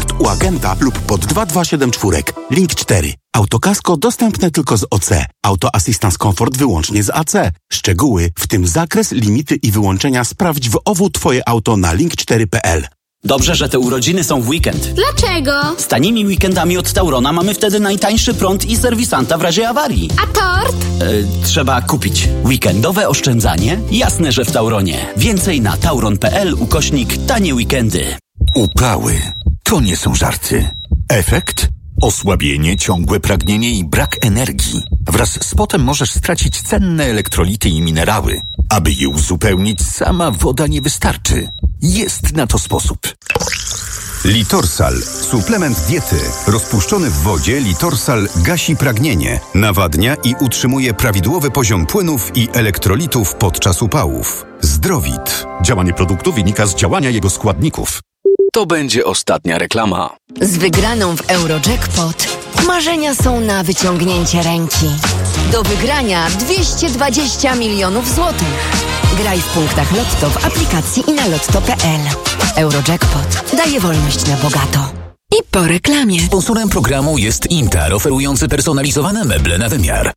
Comfort u agenta lub pod 2274. Link 4. Autokasko dostępne tylko z OC. Auto Assistance Comfort wyłącznie z AC. Szczegóły, w tym zakres, limity i wyłączenia sprawdź w OWU Twoje auto na link4.pl. Dobrze, że te urodziny są w weekend. Dlaczego? Z tanimi weekendami od Taurona mamy wtedy najtańszy prąd i serwisanta w razie awarii. A tort? Trzeba kupić. Weekendowe oszczędzanie? Jasne, że w Tauronie. Więcej na tauron.pl/tanie weekendy. Upały to nie są żarty. Efekt? Osłabienie, ciągłe pragnienie i brak energii. Wraz z potem możesz stracić cenne elektrolity i minerały. Aby je uzupełnić, sama woda nie wystarczy. Jest na to sposób. Litorsal. Suplement diety. Rozpuszczony w wodzie Litorsal gasi pragnienie, nawadnia i utrzymuje prawidłowy poziom płynów i elektrolitów podczas upałów. Zdrowit. Działanie produktu wynika z działania jego składników. To będzie ostatnia reklama. Z wygraną w Eurojackpot marzenia są na wyciągnięcie ręki. Do wygrania 220 milionów złotych. Graj w punktach Lotto w aplikacji i na lotto.pl. Eurojackpot daje wolność na bogato. I po reklamie. Sponsorem programu jest Inter, oferujący personalizowane meble na wymiar.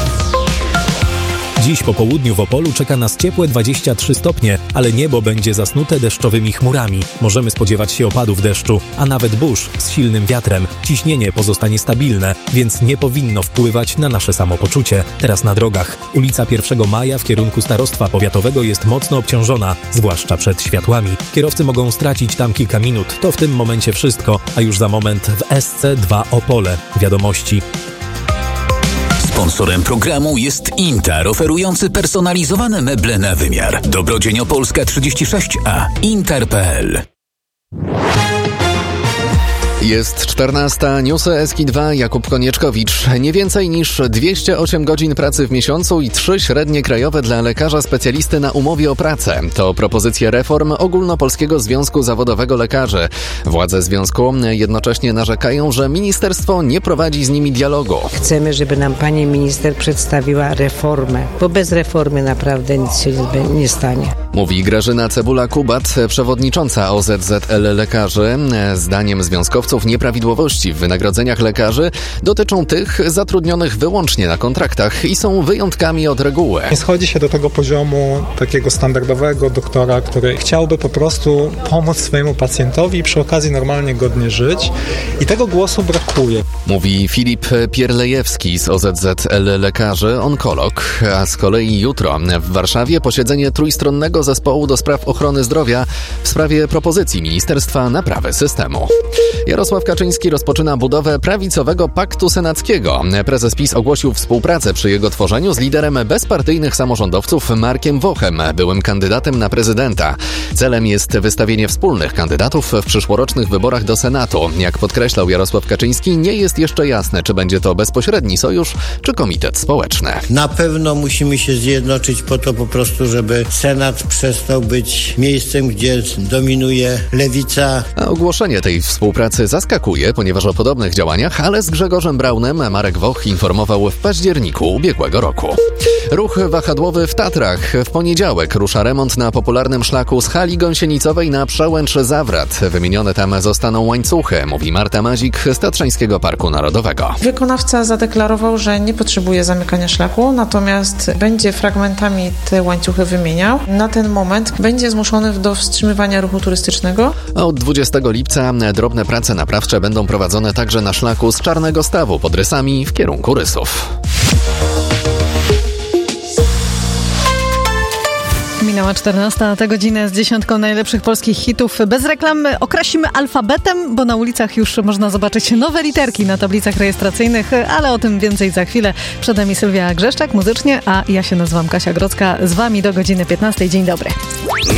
Dziś po południu w Opolu czeka nas ciepłe 23 stopnie, ale niebo będzie zasnute deszczowymi chmurami. Możemy spodziewać się opadów deszczu, a nawet burz z silnym wiatrem. Ciśnienie pozostanie stabilne, więc nie powinno wpływać na nasze samopoczucie. Teraz na drogach. Ulica 1 Maja w kierunku Starostwa Powiatowego jest mocno obciążona, zwłaszcza przed światłami. Kierowcy mogą stracić tam kilka minut. To w tym momencie wszystko, a już za moment w SC2 Opole. Wiadomości. Sponsorem programu jest Inter, oferujący personalizowane meble na wymiar. Dobrodzień Opolska 36A. Inter.pl. Jest 14. Newsy SK2, Jakub Konieczkowicz. Nie więcej niż 208 godzin pracy w miesiącu i 3 średnie krajowe dla lekarza specjalisty na umowie o pracę. To propozycje reform Ogólnopolskiego Związku Zawodowego Lekarzy. Władze związku jednocześnie narzekają, że ministerstwo nie prowadzi z nimi dialogu. Chcemy, żeby nam pani minister przedstawiła reformę, bo bez reformy naprawdę nic się nie stanie. Mówi Grażyna Cebula-Kubat, przewodnicząca OZZL Lekarzy. Zdaniem związkowców nieprawidłowości w wynagrodzeniach lekarzy dotyczą tych zatrudnionych wyłącznie na kontraktach i są wyjątkami od reguły. Nie schodzi się do tego poziomu takiego standardowego doktora, który chciałby po prostu pomóc swojemu pacjentowi i przy okazji normalnie godnie żyć. I tego głosu brakuje. Mówi Filip Pierlejewski z OZZL Lekarzy, onkolog. A z kolei jutro w Warszawie posiedzenie trójstronnego zespołu do spraw ochrony zdrowia w sprawie propozycji Ministerstwa Naprawy Systemu. Jarosław Kaczyński rozpoczyna budowę prawicowego paktu senackiego. Prezes PiS ogłosił współpracę przy jego tworzeniu z liderem bezpartyjnych samorządowców Markiem Wochem, byłym kandydatem na prezydenta. Celem jest wystawienie wspólnych kandydatów w przyszłorocznych wyborach do Senatu. Jak podkreślał Jarosław Kaczyński, nie jest jeszcze jasne, czy będzie to bezpośredni sojusz, czy komitet społeczny. Na pewno musimy się zjednoczyć po to po prostu, żeby Senat przestał być miejscem, gdzie dominuje lewica. A ogłoszenie tej współpracy zaskakuje, ponieważ o podobnych działaniach, ale z Grzegorzem Braunem Marek Woch informował w październiku ubiegłego roku. Ruch wahadłowy w Tatrach. W poniedziałek rusza remont na popularnym szlaku z hali gąsienicowej na Przełęcz-Zawrat. Wymienione tam zostaną łańcuchy, mówi Marta Mazik z Tatrzańskiego Parku Narodowego. Wykonawca zadeklarował, że nie potrzebuje zamykania szlaku, natomiast będzie fragmentami te łańcuchy wymieniał. Na ten moment będzie zmuszony do wstrzymywania ruchu turystycznego. A od 20 lipca drobne prace naprawcze będą prowadzone także na szlaku z Czarnego Stawu pod Rysami w kierunku Rysów. Minęła 14, tę godzinę z 10 najlepszych polskich hitów. Bez reklam okrasimy alfabetem, bo na ulicach już można zobaczyć nowe literki na tablicach rejestracyjnych, ale o tym więcej za chwilę. Przed nami Sylwia Grzeszczak muzycznie, a ja się nazywam Kasia Grodzka. Z wami do godziny 15. Dzień dobry.